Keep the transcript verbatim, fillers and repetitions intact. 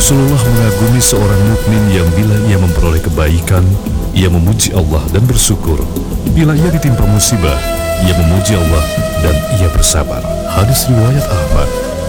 Rasulullah mengagumi seorang mukmin yang bila ia memperoleh kebaikan, ia memuji Allah dan bersyukur. Bila ia ditimpa musibah, ia memuji Allah dan ia bersabar. Hadis riwayat Ahmad.